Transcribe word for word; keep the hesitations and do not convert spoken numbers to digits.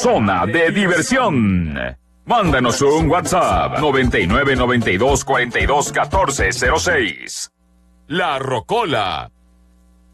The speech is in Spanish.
zona de diversión. Mándanos un WhatsApp noventa y nueve, noventa y dos, cuarenta y dos, catorce cero seis. La Rocola